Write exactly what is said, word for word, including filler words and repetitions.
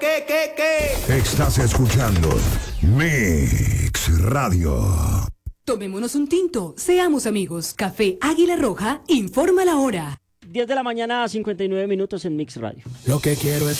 qué, qué, qué? Estás escuchando Mix Radio. Tomémonos un tinto, seamos amigos. Café Águila Roja, informa la hora. diez de la mañana, cincuenta y nueve minutos en Mix Radio. Lo que quiero es